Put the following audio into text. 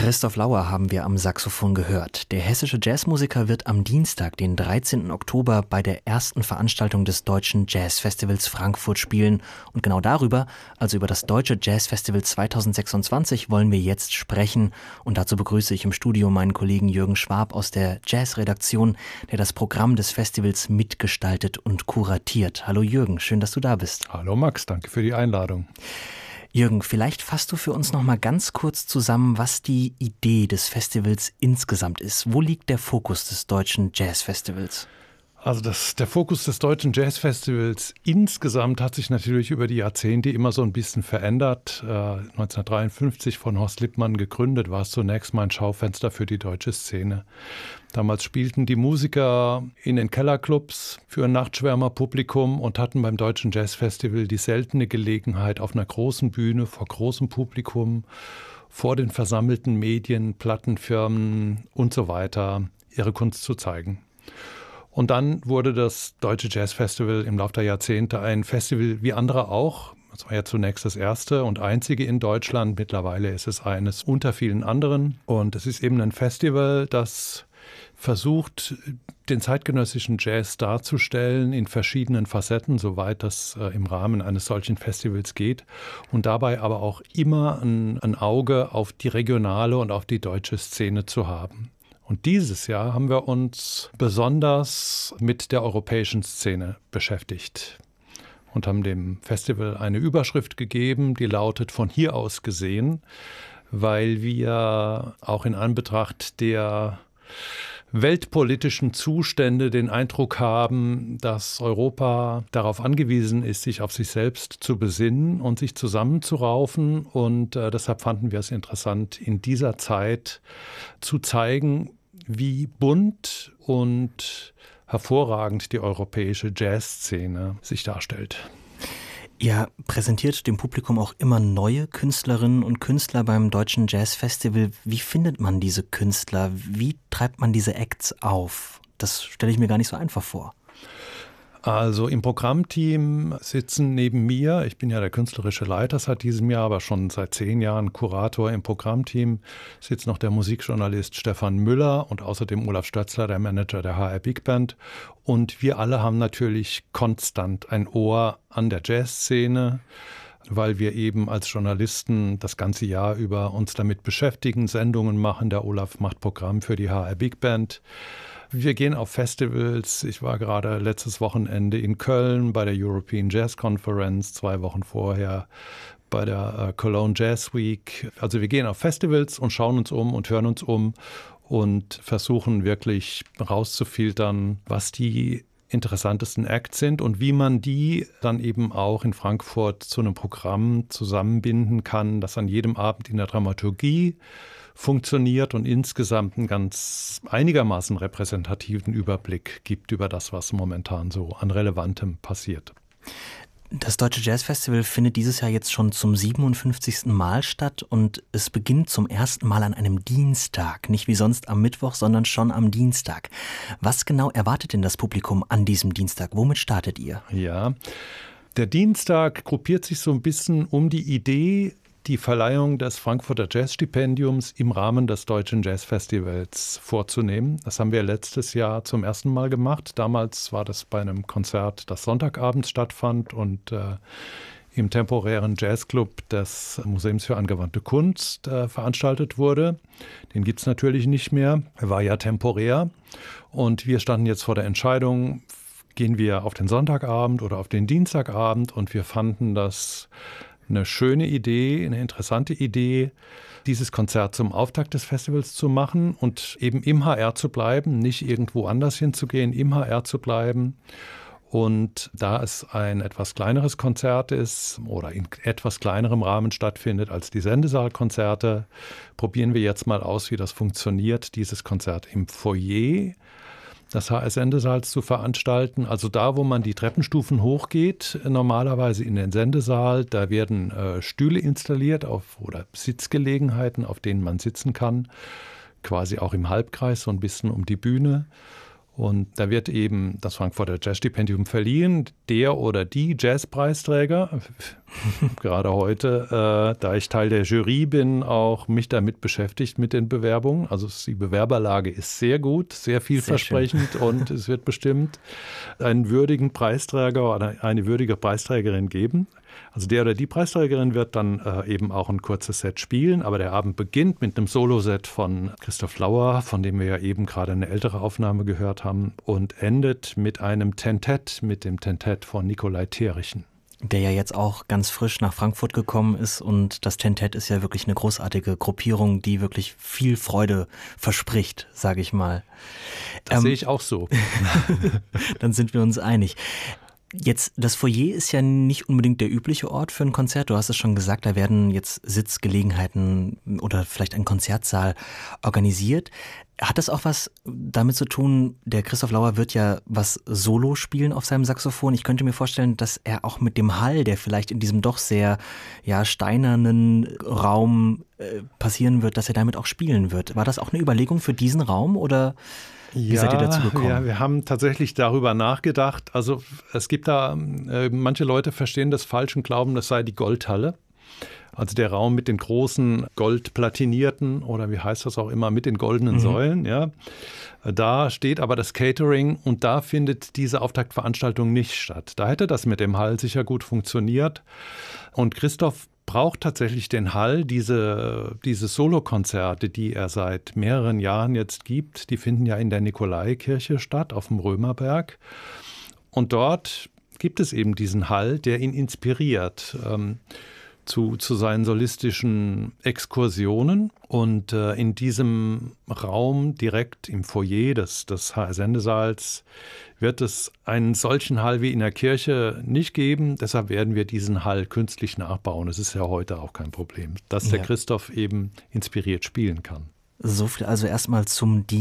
Christoph Lauer haben wir am Saxophon gehört. Der hessische Jazzmusiker wird am Dienstag, den 13. Oktober, bei der ersten Veranstaltung des Deutschen Jazzfestivals Frankfurt spielen. Und genau darüber, also über das Deutsche Jazzfestival 2026, wollen wir jetzt sprechen. Und dazu begrüße ich im Studio meinen Kollegen Jürgen Schwab aus der Jazzredaktion, der das Programm des Festivals mitgestaltet und kuratiert. Hallo Jürgen, schön, dass du da bist. Hallo Max, danke für die Einladung. Jürgen, vielleicht fasst du für uns noch mal ganz kurz zusammen, was die Idee des Festivals insgesamt ist. Wo liegt der Fokus des Deutschen Jazzfestivals? Also der Fokus des Deutschen Jazzfestivals insgesamt hat sich natürlich über die Jahrzehnte immer so ein bisschen verändert. 1953 von Horst Lippmann gegründet, war es zunächst mal ein Schaufenster für die deutsche Szene. Damals spielten die Musiker in den Kellerclubs für ein Nachtschwärmerpublikum und hatten beim Deutschen Jazzfestival die seltene Gelegenheit, auf einer großen Bühne vor großem Publikum, vor den versammelten Medien, Plattenfirmen und so weiter ihre Kunst zu zeigen. Und dann wurde das Deutsche Jazzfestival im Laufe der Jahrzehnte ein Festival wie andere auch. Das war ja zunächst das erste und einzige in Deutschland. Mittlerweile ist es eines unter vielen anderen. Und es ist eben ein Festival, das versucht, den zeitgenössischen Jazz darzustellen in verschiedenen Facetten, soweit das im Rahmen eines solchen Festivals geht. Und dabei aber auch immer ein Auge auf die regionale und auf die deutsche Szene zu haben. Und dieses Jahr haben wir uns besonders mit der europäischen Szene beschäftigt und haben dem Festival eine Überschrift gegeben, die lautet „Von hier aus gesehen", weil wir auch in Anbetracht der weltpolitischen Zustände den Eindruck haben, dass Europa darauf angewiesen ist, sich auf sich selbst zu besinnen und sich zusammenzuraufen. Und deshalb fanden wir es interessant, in dieser Zeit zu zeigen, wie bunt und hervorragend die europäische Jazzszene sich darstellt. Ihr präsentiert dem Publikum auch immer neue Künstlerinnen und Künstler beim Deutschen Jazzfestival. Wie findet man diese Künstler? Wie treibt man diese Acts auf? Das stelle ich mir gar nicht so einfach vor. Also im Programmteam sitzen neben mir, ich bin ja der künstlerische Leiter seit diesem Jahr, aber schon seit 10 Jahren Kurator im Programmteam, sitzt noch der Musikjournalist Stefan Müller und außerdem Olaf Stötzler, der Manager der HR Big Band. Und wir alle haben natürlich konstant ein Ohr an der Jazzszene, weil wir eben als Journalisten das ganze Jahr über uns damit beschäftigen, Sendungen machen. Der Olaf macht Programm für die HR Big Band. Wir gehen auf Festivals. Ich war gerade letztes Wochenende in Köln bei der European Jazz Conference, 2 Wochen vorher bei der Cologne Jazz Week. Also wir gehen auf Festivals und schauen uns um und hören uns um und versuchen wirklich rauszufiltern, was die interessantesten Acts sind und wie man die dann eben auch in Frankfurt zu einem Programm zusammenbinden kann, das an jedem Abend in der Dramaturgie funktioniert und insgesamt einen ganz einigermaßen repräsentativen Überblick gibt über das, was momentan so an Relevantem passiert. Das Deutsche Jazzfestival findet dieses Jahr jetzt schon zum 57. Mal statt und es beginnt zum ersten Mal an einem Dienstag. Nicht wie sonst am Mittwoch, sondern schon am Dienstag. Was genau erwartet denn das Publikum an diesem Dienstag? Womit startet ihr? Ja, der Dienstag gruppiert sich so ein bisschen um die Idee, die Verleihung des Frankfurter Jazzstipendiums im Rahmen des Deutschen Jazzfestivals vorzunehmen. Das haben wir letztes Jahr zum ersten Mal gemacht. Damals war das bei einem Konzert, das Sonntagabends stattfand und im temporären Jazzclub des Museums für angewandte Kunst veranstaltet wurde. Den gibt es natürlich nicht mehr. Er war ja temporär. Und wir standen jetzt vor der Entscheidung, gehen wir auf den Sonntagabend oder auf den Dienstagabend, und wir fanden das eine schöne Idee, eine interessante Idee, dieses Konzert zum Auftakt des Festivals zu machen und eben im HR zu bleiben, nicht irgendwo anders hinzugehen, im HR zu bleiben. Und da es ein etwas kleineres Konzert ist oder in etwas kleinerem Rahmen stattfindet als die Sendesaalkonzerte, probieren wir jetzt mal aus, wie das funktioniert, dieses Konzert im Foyer des HR-Sendesaals zu veranstalten. Also da, wo man die Treppenstufen hochgeht, normalerweise in den Sendesaal, da werden Stühle installiert oder Sitzgelegenheiten, auf denen man sitzen kann, quasi auch im Halbkreis, so ein bisschen um die Bühne. Und da wird eben das Frankfurter Jazzstipendium verliehen. Der oder die Jazzpreisträger, gerade heute, da ich Teil der Jury bin, auch mich damit beschäftigt mit den Bewerbungen. Also die Bewerberlage ist sehr gut, sehr vielversprechend und es wird bestimmt einen würdigen Preisträger oder eine würdige Preisträgerin geben. Also der oder die Preisträgerin wird dann eben auch ein kurzes Set spielen, aber der Abend beginnt mit einem Soloset von Christoph Lauer, von dem wir ja eben gerade eine ältere Aufnahme gehört haben, und endet mit einem Tentett, mit dem Tentett von Nikolai Terrichen. Der ja jetzt auch ganz frisch nach Frankfurt gekommen ist, und das Tentett ist ja wirklich eine großartige Gruppierung, die wirklich viel Freude verspricht, sage ich mal. Das sehe ich auch so. Dann sind wir uns einig. Jetzt, das Foyer ist ja nicht unbedingt der übliche Ort für ein Konzert. Du hast es schon gesagt, da werden jetzt Sitzgelegenheiten oder vielleicht ein Konzertsaal organisiert. Hat das auch was damit zu tun, der Christoph Lauer wird ja was Solo spielen auf seinem Saxophon. Ich könnte mir vorstellen, dass er auch mit dem Hall, der vielleicht in diesem doch sehr steinernen Raum passieren wird, dass er damit auch spielen wird. War das auch eine Überlegung für diesen Raum oder wie seid ihr dazu gekommen? Ja, wir haben tatsächlich darüber nachgedacht. Also es gibt da, manche Leute verstehen das falsch und glauben, das sei die Goldhalle. Also der Raum mit den großen goldplatinierten oder wie heißt das auch immer, mit den goldenen Säulen. Ja. Da steht aber das Catering und da findet diese Auftaktveranstaltung nicht statt. Da hätte das mit dem Hall sicher gut funktioniert. Und Christoph braucht tatsächlich den Hall. Diese Solokonzerte, die er seit mehreren Jahren jetzt gibt, die finden ja in der Nikolaikirche statt, auf dem Römerberg. Und dort gibt es eben diesen Hall, der ihn inspiriert zu seinen solistischen Exkursionen. Und in diesem Raum direkt im Foyer des HR-Sendesaals wird es einen solchen Hall wie in der Kirche nicht geben. Deshalb werden wir diesen Hall künstlich nachbauen. Das ist ja heute auch kein Problem, dass der Christoph eben inspiriert spielen kann. So viel also erstmal zum